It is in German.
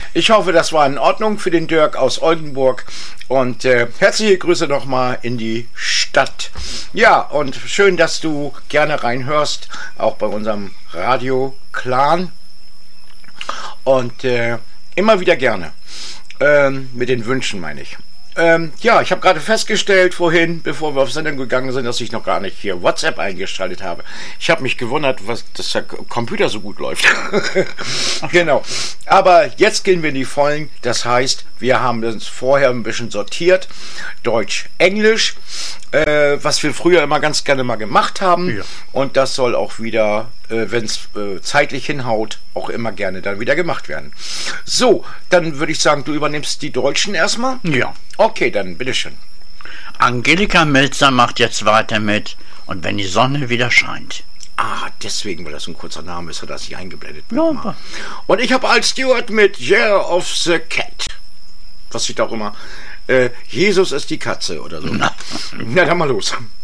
Ich hoffe, das war in Ordnung für den Dirk aus Oldenburg. Und herzliche Grüße nochmal in die Stadt. Ja, und schön, dass du gerne reinhörst, auch bei unserem Radio-Clan. Und immer wieder gerne. Mit den Wünschen, meine ich. Ja, ich habe gerade festgestellt vorhin, bevor wir auf Sendung gegangen sind, dass ich noch gar nicht hier WhatsApp eingeschaltet habe. Ich habe mich gewundert, dass der Computer so gut läuft. Genau. Aber jetzt gehen wir in die Vollen. Das heißt, wir haben uns vorher ein bisschen sortiert. Deutsch, Englisch, was wir früher immer ganz gerne mal gemacht haben. Ja. Und das soll auch wieder, wenn es zeitlich hinhaut, auch immer gerne dann wieder gemacht werden. So, dann würde ich sagen, du übernimmst die Deutschen erstmal. Ja. Okay, dann bitteschön. Angelika Milzer macht jetzt weiter mit Und wenn die Sonne wieder scheint. Ah, deswegen, weil das ein kurzer Name ist, hat das hier eingeblendet. Ja. Und ich habe als Steward mit Year of the Cat. Was steht auch immer? Jesus ist die Katze oder so. Na, dann mal los.